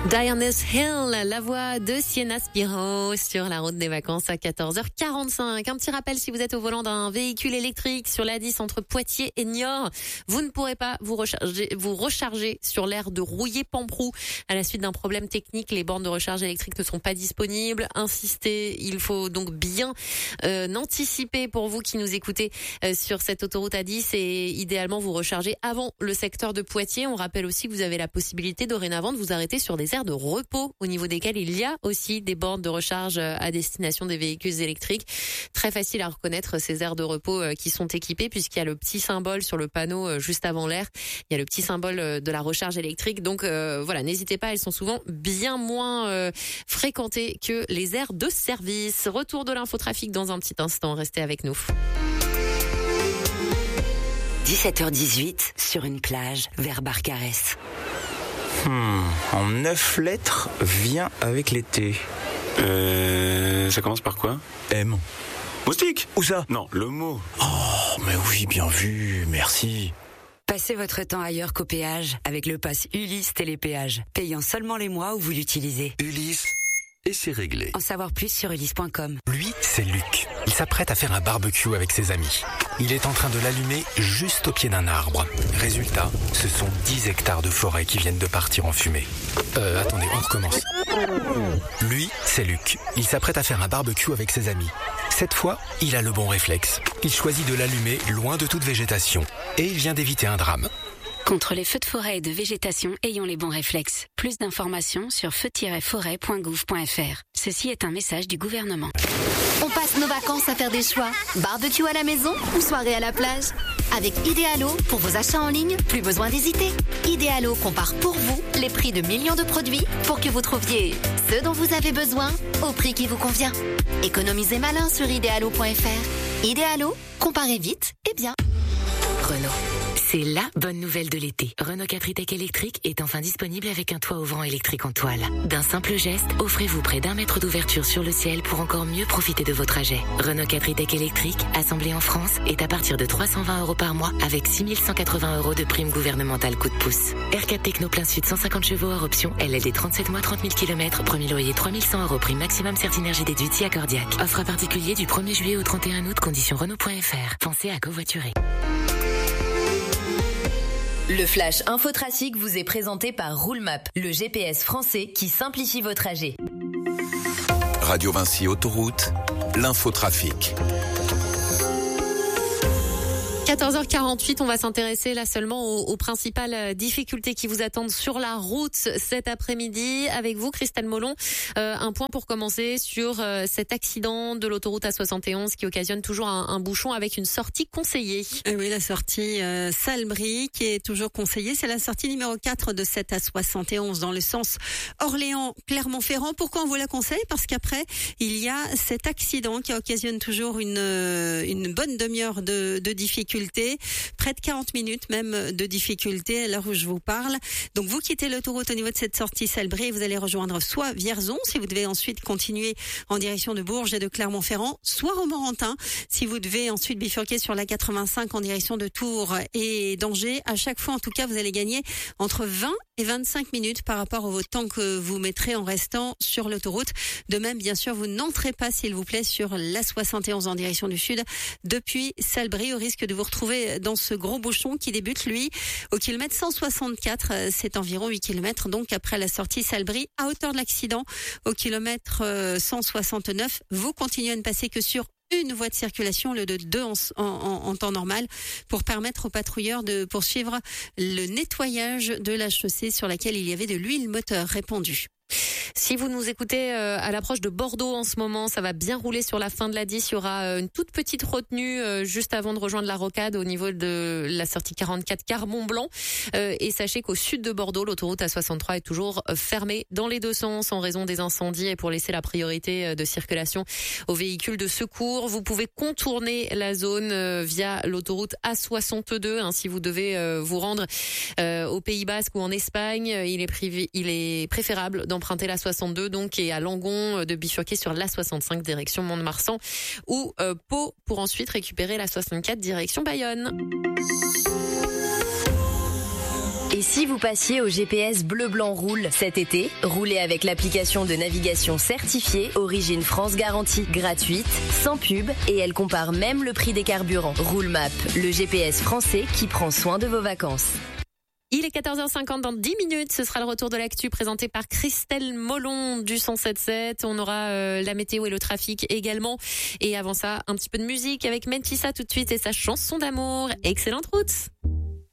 Diana's Hill, la voix de Sienna Spiro sur la route des vacances à 14h45. Un petit rappel, si vous êtes au volant d'un véhicule électrique sur l'A10 entre Poitiers et Niort, vous ne pourrez pas vous recharger sur l'aire de Rouillé-Pamprou à la suite d'un problème technique. Les bornes de recharge électrique ne sont pas disponibles. Insistez, il faut donc bien anticiper pour vous qui nous écoutez sur cette autoroute A10 et idéalement vous recharger avant le secteur de Poitiers. On rappelle aussi que vous avez la possibilité dorénavant de vous arrêter sur des aires de repos au niveau desquelles il y a aussi des bornes de recharge à destination des véhicules électriques. Très facile à reconnaître ces aires de repos qui sont équipées puisqu'il y a le petit symbole sur le panneau juste avant l'aire. Il y a le petit symbole de la recharge électrique. Donc voilà, n'hésitez pas, elles sont souvent bien moins fréquentées que les aires de service. Retour de l'infotrafic dans un petit instant. Restez avec nous. 17h18 sur une plage vers Barcarès. En 9 lettres, vient avec l'été. Ça commence par quoi? M. Moustique? Où ça? Non, le mot. Oh, mais oui, bien vu, merci. Passez votre temps ailleurs qu'au péage avec le pass Ulysse Télépéage, payant seulement les mois où vous l'utilisez. Ulysse, et c'est réglé. En savoir plus sur ulysse.com. Lui, c'est Luc. Il s'apprête à faire un barbecue avec ses amis. Il est en train de l'allumer juste au pied d'un arbre. Résultat, ce sont 10 hectares de forêt qui viennent de partir en fumée. Attendez, on recommence. Lui, c'est Luc. Il s'apprête à faire un barbecue avec ses amis. Cette fois, il a le bon réflexe. Il choisit de l'allumer loin de toute végétation. Et il vient d'éviter un drame. Contre les feux de forêt et de végétation, ayons les bons réflexes. Plus d'informations sur feu-forêt.gouv.fr. Ceci est un message du gouvernement. On passe nos vacances à faire des choix. Barbecue à la maison ou soirée à la plage? Avec Idealo, pour vos achats en ligne, plus besoin d'hésiter. Idealo compare pour vous les prix de millions de produits pour que vous trouviez ce dont vous avez besoin au prix qui vous convient. Économisez malin sur idealo.fr. Idealo, comparez vite et bien. Renault. C'est la bonne nouvelle de l'été. Renault 4 e-Tech électrique est enfin disponible avec un toit ouvrant électrique en toile. D'un simple geste, offrez-vous près d'1 mètre d'ouverture sur le ciel pour encore mieux profiter de vos trajets. Renault 4 e-Tech électrique, assemblé en France, est à partir de 320 € par mois avec 6 180 € de prime gouvernementale coup de pouce. R4 Techno plein sud 150 chevaux hors option, LLD 37 mois 30 000 km, premier loyer 3 100 € prime maximum Certinergie déduite si accordiaque. Offre à particulier du 1er juillet au 31 août, conditions Renault.fr. Pensez à covoiturer. Le Flash Infotrafic vous est présenté par Roulemap, le GPS français qui simplifie vos trajets. Radio Vinci Autoroute, l'infotrafic. 14h48, on va s'intéresser là seulement aux principales difficultés qui vous attendent sur la route cet après-midi. Avec vous, Christelle Molon, un point pour commencer sur cet accident de l'autoroute A71 qui occasionne toujours un bouchon avec une sortie conseillée. Oui, la sortie Salbris qui est toujours conseillée. C'est la sortie numéro 4 de cette A71 dans le sens Orléans-Clermont-Ferrand. Pourquoi on vous la conseille? Parce qu'après, il y a cet accident qui occasionne toujours une bonne demi-heure de difficulté. Près de 40 minutes même de difficulté à l'heure où je vous parle. Donc vous quittez l'autoroute au niveau de cette sortie Salbris et vous allez rejoindre soit Vierzon si vous devez ensuite continuer en direction de Bourges et de Clermont-Ferrand, soit Romorantin si vous devez ensuite bifurquer sur la 85 en direction de Tours et d'Angers. À chaque fois en tout cas vous allez gagner entre 20 et 25 minutes par rapport au temps que vous mettrez en restant sur l'autoroute. De même bien sûr vous n'entrez pas s'il vous plaît sur la 71 en direction du sud depuis Salbris au risque de vous retrouver dans ce gros bouchon qui débute lui au kilomètre 164, c'est environ 8 km donc après la sortie Salbris à hauteur de l'accident au kilomètre 169. Vous continuez à ne passer que sur une voie de circulation, le de 2 en temps normal, pour permettre aux patrouilleurs de poursuivre le nettoyage de la chaussée sur laquelle il y avait de l'huile moteur répandue. Si vous nous écoutez à l'approche de Bordeaux en ce moment, ça va bien rouler sur la fin de la 10. Il y aura une toute petite retenue juste avant de rejoindre la rocade au niveau de la sortie 44 Carbon-Blanc. Et sachez qu'au sud de Bordeaux, l'autoroute A63 est toujours fermée dans les deux sens en raison des incendies et pour laisser la priorité de circulation aux véhicules de secours. Vous pouvez contourner la zone via l'autoroute A62 si vous devez vous rendre au Pays Basque ou en Espagne. Il est préférable d'emprunter la 62 donc et à Langon de bifurquer sur la 65 direction Mont-de-Marsan ou Pau pour ensuite récupérer la 64 direction Bayonne. Et si vous passiez au GPS Bleu Blanc Roule cet été, roulez avec l'application de navigation certifiée Origine France Garantie, gratuite, sans pub, et elle compare même le prix des carburants. Roulemap, le GPS français qui prend soin de vos vacances. Il est 14h50, dans 10 minutes, ce sera le retour de l'actu présenté par Christelle Molon du 107.7. On aura la météo et le trafic également. Et avant ça, un petit peu de musique avec Mentissa tout de suite et sa chanson d'amour. Excellente route!